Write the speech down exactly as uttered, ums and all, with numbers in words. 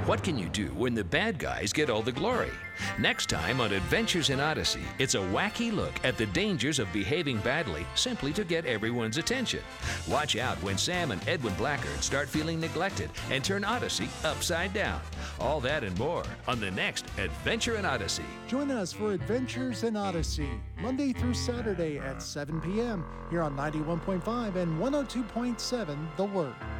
What can you do when the bad guys get all the glory? Next time on Adventures in Odyssey, it's a wacky look at the dangers of behaving badly simply to get everyone's attention. Watch out when Sam and Edwin Blackard start feeling neglected and turn Odyssey upside down. All that and more on the next Adventure in Odyssey. Join us for Adventures in Odyssey, Monday through Saturday at seven p.m. here on ninety-one point five and one oh two point seven The Word.